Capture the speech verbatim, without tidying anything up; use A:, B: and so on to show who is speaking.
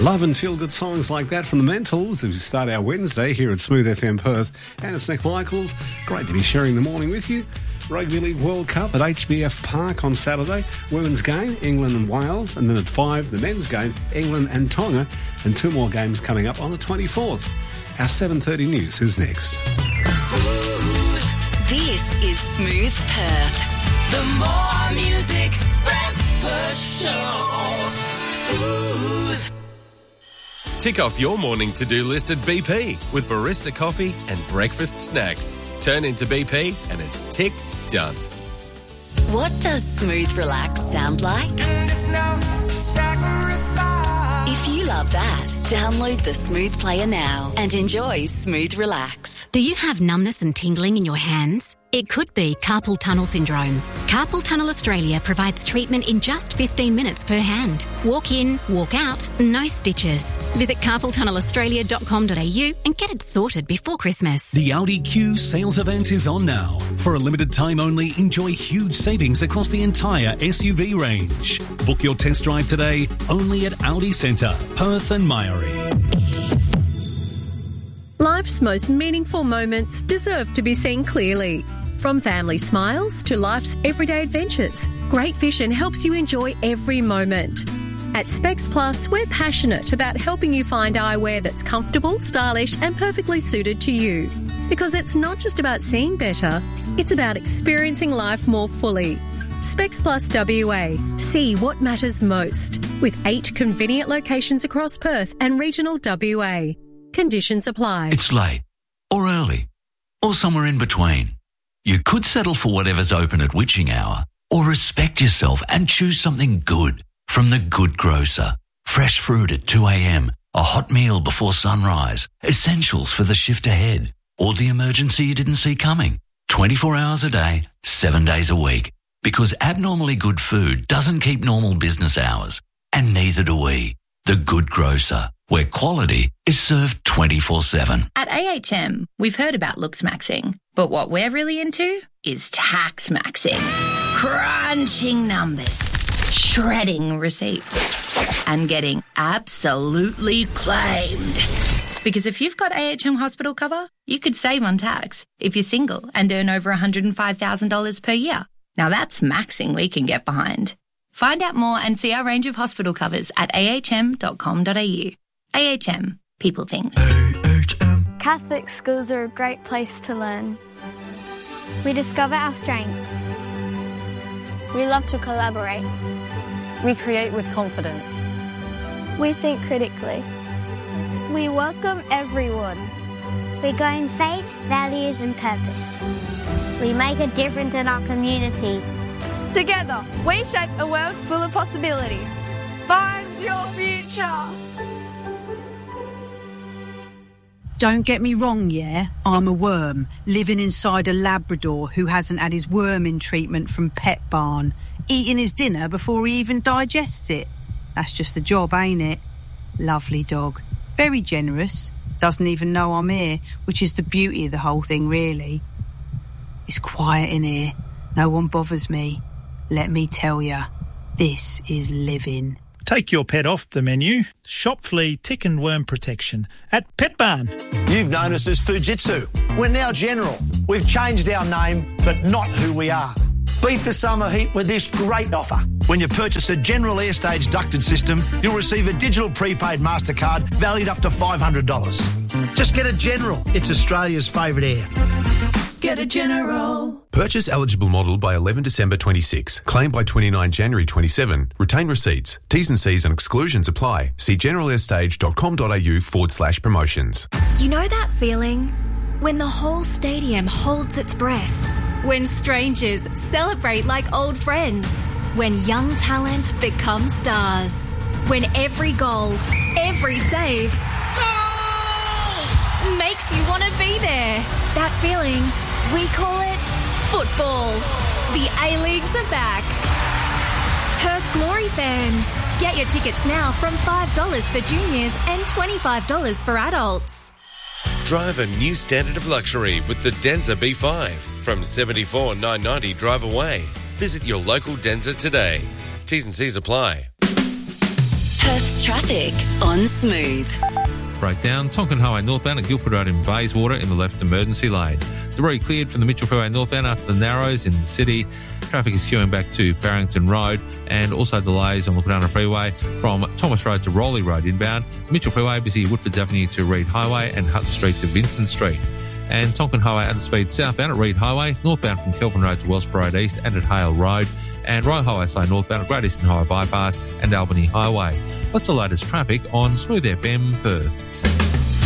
A: Love and feel-good songs like that from the Mentals as we start our Wednesday here at Smooth F M Perth. And it's Nick Michaels. Great to be sharing the morning with you. Rugby League World Cup at H B F Park on Saturday. Women's game, England and Wales. And then at five, the men's game, England and Tonga. And two more games coming up on the twenty-fourth. Our seven thirty news is next.
B: Smooth. This is Smooth Perth. The more music, breakfast show. Smooth.
C: Tick off your morning to-do list at B P with barista coffee and breakfast snacks. Turn into B P and it's tick done.
B: What does Smooth Relax sound like? If you love that, download the Smooth Player now and enjoy Smooth Relax.
D: Do you have numbness and tingling in your hands? It could be carpal tunnel syndrome. Carpal Tunnel Australia provides treatment in just fifteen minutes per hand. Walk in, walk out, no stitches. Visit carpal tunnel australia dot com dot a u and get it sorted before Christmas.
E: The Audi Q sales event is on now. For a limited time only, enjoy huge savings across the entire S U V range. Book your test drive today only at Audi Centre, Perth and Myrie.
F: Life's most meaningful moments deserve to be seen clearly. From family smiles to life's everyday adventures, Great Vision helps you enjoy every moment. At Specs Plus, we're passionate about helping you find eyewear that's comfortable, stylish and perfectly suited to you. Because it's not just about seeing better, it's about experiencing life more fully. Specs Plus W A. See what matters most. With eight convenient locations across Perth and regional W A. Conditions apply.
G: It's late, or early, or somewhere in between. You could settle for whatever's open at witching hour, or respect yourself and choose something good from The Good Grocer. Fresh fruit at two a.m, a hot meal before sunrise, essentials for the shift ahead, or the emergency you didn't see coming. twenty-four hours a day, seven days a week. Because abnormally good food doesn't keep normal business hours, and neither do we. The Good Grocer, where quality is served twenty-four seven.
H: At A H M, we've heard about looks maxing, but what we're really into is tax maxing. Crunching numbers, shredding receipts, and getting absolutely claimed. Because if you've got A H M hospital cover, you could save on tax if you're single and earn over one hundred five thousand dollars per year. Now that's maxing we can get behind. Find out more and see our range of hospital covers at a h m dot com dot a u. A H M. People things.
I: A H M. Catholic schools are a great place to learn. We discover our strengths. We love to collaborate.
J: We create with confidence.
I: We think critically. We welcome everyone.
K: We go in faith, values and purpose. We make a difference in our community.
L: Together, we shape a world full of possibility. Find your future.
M: Don't get me wrong, yeah? I'm a worm, living inside a Labrador who hasn't had his worming treatment from Pet Barn, eating his dinner before he even digests it. That's just the job, ain't it? Lovely dog. Very generous. Doesn't even know I'm here, which is the beauty of the whole thing, really. It's quiet in here. No one bothers me. Let me tell ya, this is living.
N: Take your pet off the menu. Shop flea, tick and worm protection at Pet Barn.
O: You've known us as Fujitsu. We're now General. We've changed our name, but not who we are. Beat the summer heat with this great offer. When you purchase a General Airstage ducted system, you'll receive a digital prepaid MasterCard valued up to five hundred dollars. Just get a General. It's Australia's favourite air.
B: Get a General.
P: Purchase eligible model by eleven December twenty-six. Claim by twenty-nine January twenty-seven. Retain receipts. T's and C's and exclusions apply. See generalairstage.com.au forward slash promotions.
D: You know that feeling? When the whole stadium holds its breath. When strangers celebrate like old friends. When young talent becomes stars. When every goal, every save goal! Makes you want to be there. That feeling, we call it football. The A-Leagues are back. Perth Glory fans, get your tickets now from five dollars for juniors and twenty-five dollars for adults.
C: Drive a new standard of luxury with the Denza B five. From seventy-four thousand nine hundred ninety dollars drive away. Visit your local Denza today. T's and C's apply.
B: Perth's Traffic on Smooth.
Q: Breakdown, Tonkin Highway northbound at Guildford Road in Bayswater in the left emergency lane. Debris cleared from the Mitchell Freeway northbound after the Narrows in the city. Traffic is queuing back to Barrington Road, and also delays on Lukadana Freeway from Thomas Road to Rowley Road inbound. Mitchell Freeway busy Woodfords Avenue to Reed Highway and Hutton Street to Vincent Street. And Tonkin Highway under speed southbound at Reed Highway, northbound from Kelvin Road to Wellsborough Road East and at Hale Road. And Royal Highway Slane northbound at Great Eastern Highway Bypass and Albany Highway. What's the latest traffic on Smooth F M Perth?